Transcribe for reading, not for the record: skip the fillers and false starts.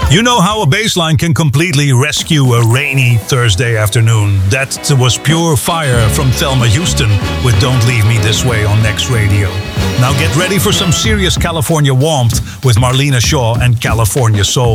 You know how a bass line can completely rescue a rainy Thursday afternoon. That was pure fire from Thelma Houston with Don't Leave Me This Way on Next Radio. Now get ready for some serious California warmth with Marlena Shaw and California Soul.